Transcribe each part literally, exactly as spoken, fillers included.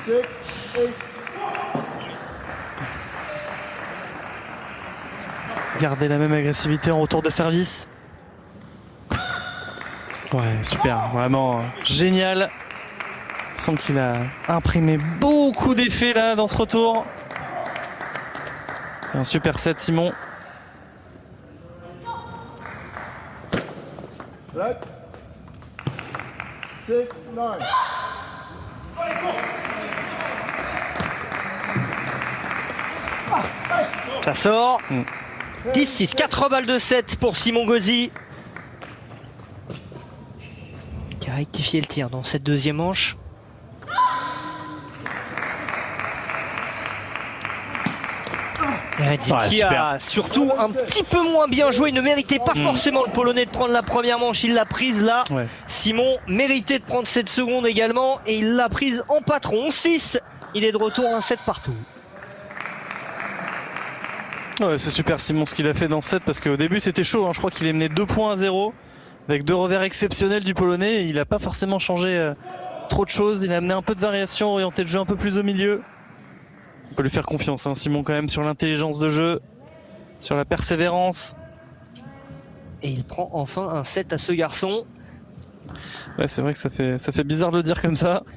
Garder la même agressivité en retour de service. Ouais, super, vraiment génial. Il semble qu'il a imprimé beaucoup d'effets là dans ce retour. Un super set, Simon. Ça sort. Mm. dix six, quatre balles de sept pour Simon Gauzy, qui a rectifié le tir dans cette deuxième manche. Radzinski ouais, a surtout un petit peu moins bien joué. Il ne méritait pas mmh. forcément le Polonais de prendre la première manche. Il l'a prise là. Ouais. Simon méritait de prendre cette seconde également. Et il l'a prise en patron. six. Il est de retour à un sept partout. Ouais, c'est super Simon ce qu'il a fait dans ce set, parce qu'au début c'était chaud. Hein. Je crois qu'il est mené deux points à zéro avec deux revers exceptionnels du Polonais. Et il n'a pas forcément changé euh, trop de choses. Il a amené un peu de variation, orienté le jeu un peu plus au milieu. On peut lui faire confiance, hein, Simon, quand même, sur l'intelligence de jeu, sur la persévérance. Et il prend enfin un set à ce garçon. Ouais, c'est vrai que ça fait, ça fait bizarre de le dire comme ça.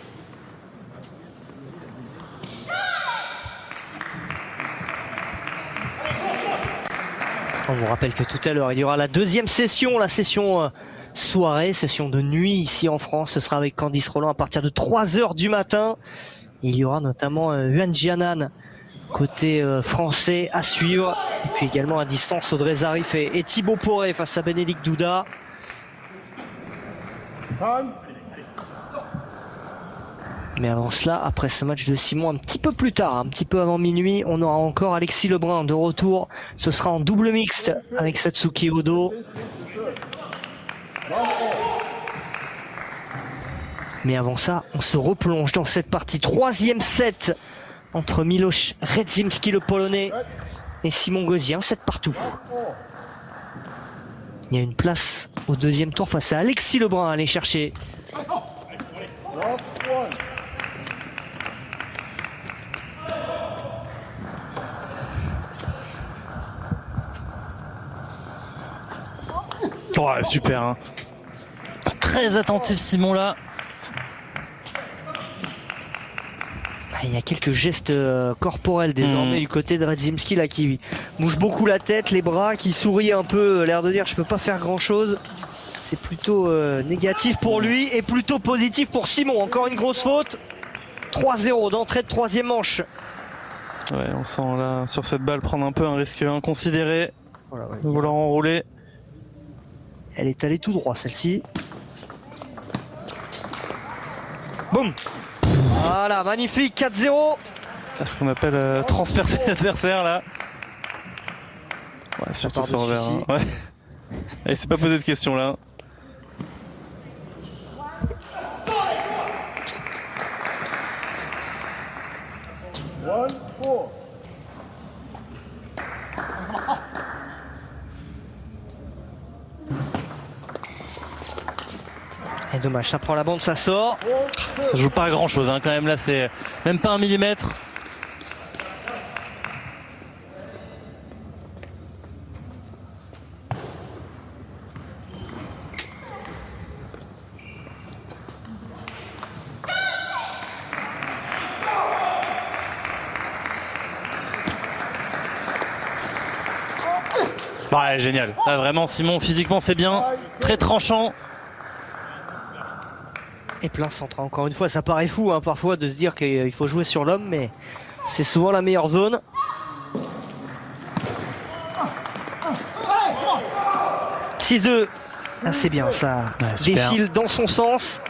On vous rappelle que tout à l'heure, il y aura la deuxième session, la session euh, soirée, session de nuit ici en France. Ce sera avec Candice Roland à partir de trois heures du matin. Il y aura notamment euh, Yuan Jianan côté euh, français à suivre. Et puis également à distance Audrey Zarif et, et Thibaut Poré face à Bénédicte Douda. Mais avant cela, après ce match de Simon, un petit peu plus tard, un petit peu avant minuit, on aura encore Alexis Lebrun de retour. Ce sera en double mixte avec Satsuki Odo. Mais avant ça, on se replonge dans cette partie. Troisième set entre Miloš Radzimski, le Polonais, et Simon Gauzy. Un set partout. Il y a une place au deuxième tour face à Alexis Lebrun à aller chercher. Oh, super. Hein. Très attentif Simon là. Il y a quelques gestes corporels désormais mmh. du côté de Radzimski là, qui bouge beaucoup la tête, les bras, qui sourit un peu, l'air de dire je peux pas faire grand chose. C'est plutôt euh, négatif pour lui et plutôt positif pour Simon. Encore une grosse faute. trois zéro d'entrée de troisième manche. Ouais, on sent là sur cette balle prendre un peu un risque inconsidéré. Voilà, ouais, vouloir enrouler. Elle est allée tout droit celle-ci. Boum. Voilà, magnifique, quatre zéro. C'est ce qu'on appelle euh, transpercer l'adversaire là. Ouais, surtout sur revers. Hein. Ouais. Et c'est pas posé de questions là. Et dommage, ça prend la bande, ça sort. Ça joue pas à grand chose hein, quand même là, c'est même pas un millimètre. Ouais, génial. Là, vraiment, Simon, physiquement, c'est bien. Très tranchant. Et plein centre. Encore une fois, ça paraît fou hein, parfois de se dire qu'il faut jouer sur l'homme, mais c'est souvent la meilleure zone. six deux. Ah, c'est bien, ça ouais, défile dans son sens.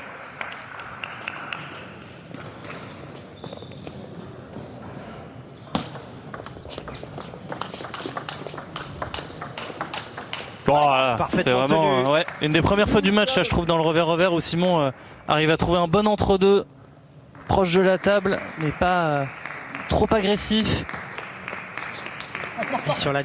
Voilà, c'est vraiment euh, ouais, une des premières fois du match là, je trouve, dans le revers-revers où Simon euh, arrive à trouver un bon entre-deux proche de la table mais pas euh, trop agressif. Et sur la